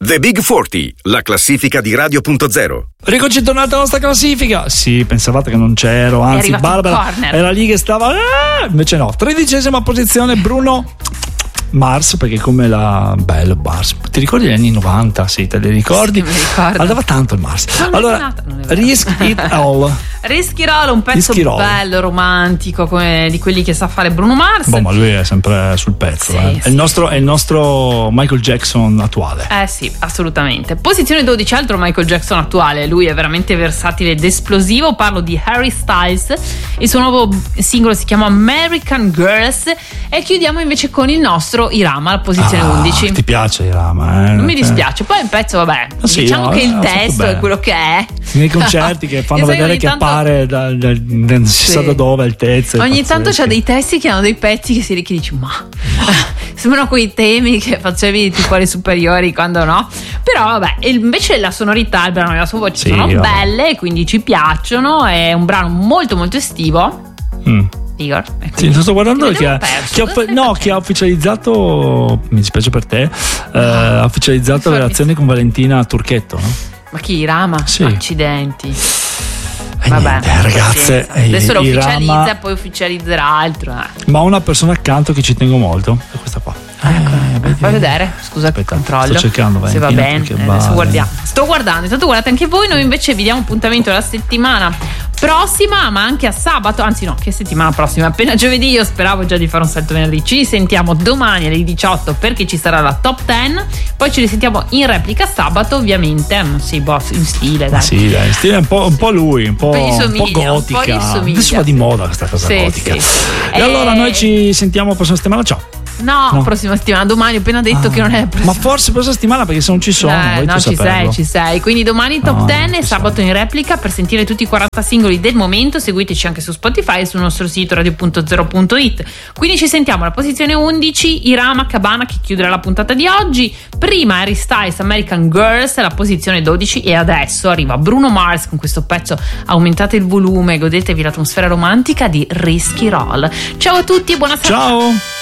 The Big 40, la classifica di Radio.0. Rieccoci tornati alla nostra classifica. Sì, pensavate che non c'ero, anzi Barbara era lì che stava, invece no. 13ª posizione Bruno Mars, perché come la bello Mars, ti ricordi gli anni 90? Sì, te li ricordi? Sì, mi ricordo. Andava tanto il Mars. Allora, Risk It All. Risk It All, un pezzo bello, romantico, come di quelli che sa fare Bruno Mars. Ma lui è sempre sul pezzo, sì, È il nostro Michael Jackson attuale. Sì, assolutamente. Posizione 12, altro Michael Jackson attuale. Lui è veramente versatile ed esplosivo. Parlo di Harry Styles. Il suo nuovo singolo si chiama American Girls. E chiudiamo invece con il nostro Irama, la posizione 11. Ti piace Irama? Non mi dispiace. Poi il pezzo, vabbè, sì, diciamo che il testo è quello che è. Nei concerti che fanno vedere che appare non si sa da dove il testo. Ogni tanto c'ha dei testi che hanno dei pezzi che dici ma sembrano quei temi che facevi tipo alle superiori, quando no. Però vabbè, invece la sonorità, il brano e la sua voce sono belle, quindi ci piacciono. È un brano molto molto estivo. Igor, sì, sto guardando chi ha ufficializzato, mi dispiace per te, ha ufficializzato la relazione con Valentina Turchetto, no? Ma chi, Irama? Sì. Accidenti. Vabbè, niente, ragazze, adesso lo ufficializza e poi ufficializzerà altro. Ma ho una persona accanto che ci tengo molto, è questa qua. Fai vedere, scusa, aspetta, controllo sto cercando se va bene. Adesso guardiamo. Sto guardando, intanto guardate anche voi. Noi invece vi diamo appuntamento la settimana prossima, ma anche a sabato, anzi no, che settimana prossima, appena giovedì. Io speravo già di fare un salto venerdì. Ci sentiamo domani alle 18 perché ci sarà la top 10. Poi ci risentiamo in replica sabato, ovviamente. Sì, boss, in stile, dai. Sì, dai, in stile un po' lui, un po' gotica. Adesso va di moda questa cosa gotica. Sì. E allora noi ci sentiamo la prossima settimana, ciao. No, prossima settimana, domani ho appena detto che non è ma forse prossima settimana, perché se non ci sono no, ci sei, quindi domani top 10 e sabato in replica. Per sentire tutti i 40 singoli del momento seguiteci anche su Spotify e sul nostro sito radio.0.it. Quindi ci sentiamo alla posizione 11 Irama Cabana, che chiuderà la puntata di oggi. Prima Harry Styles American Girls, la posizione 12, e adesso arriva Bruno Mars con questo pezzo. Aumentate il volume, godetevi l'atmosfera romantica di Risk It All. Ciao a tutti e buona serata. Ciao.